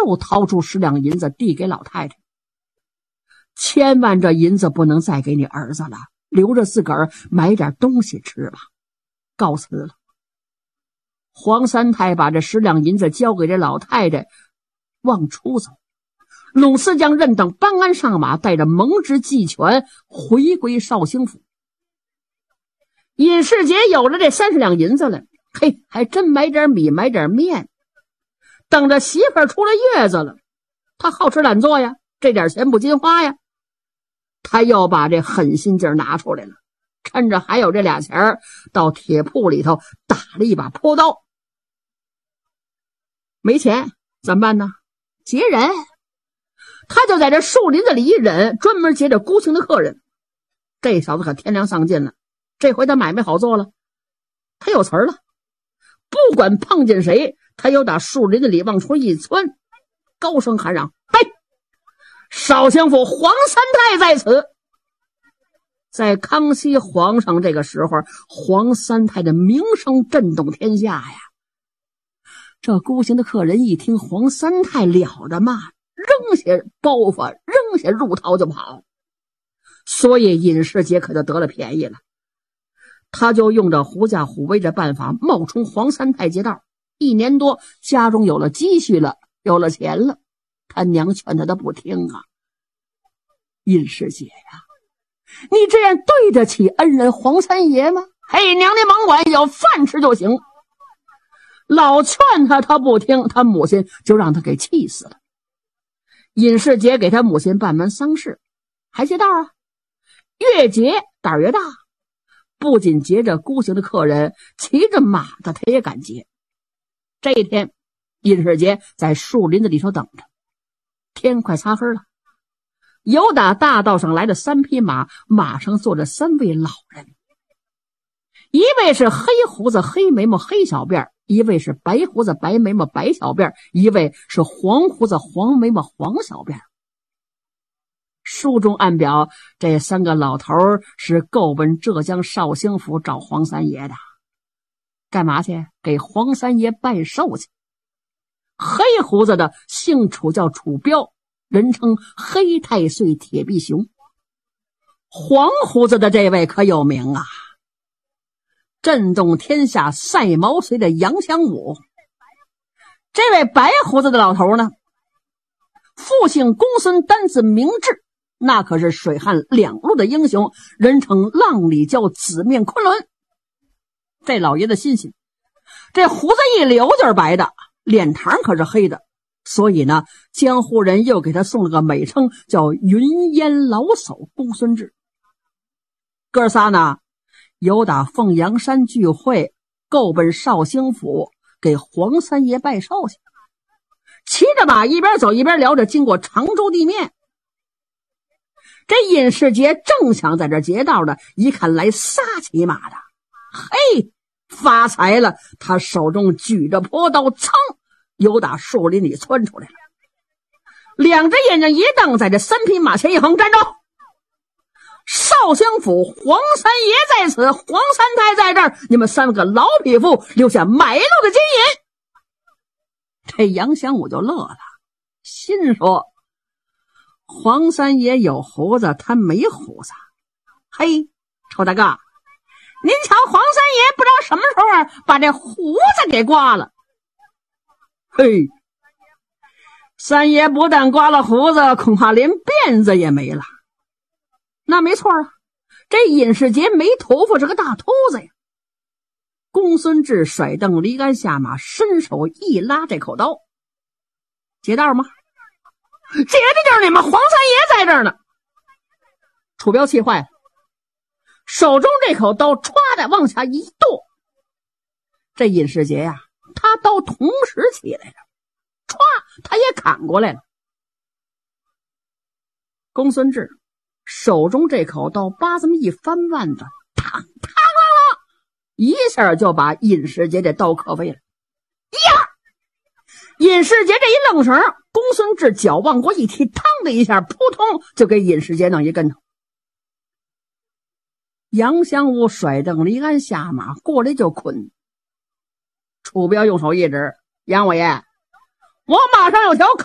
又掏出10两银子递给老太太，千万这银子不能再给你儿子了，留着自个儿买点东西吃吧。告辞了。黄三太把这10两银子交给这老太太，往出走。鲁四将任等搬鞍上马，带着蒙之季全回归绍兴府。尹世杰有了这30两银子了，嘿，还真买点米，买点面。等着媳妇儿出了月子了，他好吃懒做呀，这点钱不禁花呀。他又把这狠心劲儿拿出来了，趁着还有这俩钱儿，到铁铺里头打了一把坡刀。没钱怎么办呢？劫人。他就在这树林子里一忍，专门劫着孤行的客人。这小子可天良丧尽了，这回他买卖好做了，他有词儿了。不管碰见谁，他又打树林子里往出一窜，高声喊嚷：“嘿，绍兴府黄三太在此！”在康熙皇上这个时候，黄三太的名声震动天下呀。这孤行的客人一听黄三太了得嘛，扔下包袱，扔下入套就跑。所以尹世杰可就得了便宜了。他就用着狐假虎威的办法冒充黄三太劫道，1年多，家中有了积蓄了，有了钱了。他娘劝他不听啊。尹世杰呀，你这样对得起恩人黄三爷吗？嘿，娘的甭管，有饭吃就行。老劝他不听，他母亲就让他给气死了。尹世杰给他母亲办完丧事，还劫道啊，越劫胆越大。不仅劫着孤行的客人，骑着马的他也敢劫。这一天，尹世杰在树林子里头等着，天快擦黑了。有打大道上来的3匹马，马上坐着3位老人，一位是黑胡子黑眉毛黑小辫，一位是白胡子白眉毛白小辫，一位是黄胡子黄眉毛黄小辫。书中暗表，这3个老头是够奔浙江绍兴府找黄三爷的。干嘛去？给黄三爷拜寿去。黑胡子的姓楚，叫楚彪，人称黑太岁铁臂熊。黄胡子的这位可有名啊，震动天下赛毛遂的杨祥武。这位白胡子的老头呢，父姓公孙，单字明志，那可是水旱2路的英雄，人称浪里蛟紫面昆仑。这老爷子信心，这胡子一留就是白的，脸膛可是黑的，所以呢，江湖人又给他送了个美称，叫云烟老叟公孙志。哥仨呢，有打凤阳山聚会，够奔绍兴府给黄三爷拜寿去。骑着马一边走一边聊着，经过常州地面。这尹世杰正想在这劫道的，一看来仨骑马的，嘿，发财了！他手中举着坡刀，噌，由打树林里窜出来了。2只眼睛一瞪，在这3匹马前一横，站住！绍兴府黄三爷在此，黄三太在这儿，你们3个老匹夫留下买路的金银。这杨祥武就乐了，心说黄三爷有胡子，他没胡子。嘿，臭大哥，您瞧黄三爷不知道什么时候把这胡子给刮了。嘿，三爷不但刮了胡子，恐怕连辫子也没了。那没错啊，这尹世杰没头发是个大秃子呀。公孙志甩蹬离鞍下马，伸手一拉这口刀。劫道吗？劫的就是你们黄三爷在这儿呢。楚彪气坏了，手中这口刀歘的往下一剁。这尹世杰呀，他刀同时起来了，歘，他也砍过来了。公孙志手中这口刀把这么一翻腕子，嘡嘡嘡，一下就把尹世杰这刀磕飞了。呀！尹世杰这一愣神，公孙志脚往过一踢，嘡的一下，扑通就给尹世杰弄一跟头。杨祥武甩蹬离鞍下马过来就捆。楚彪用手一指：杨五爷，我马上有条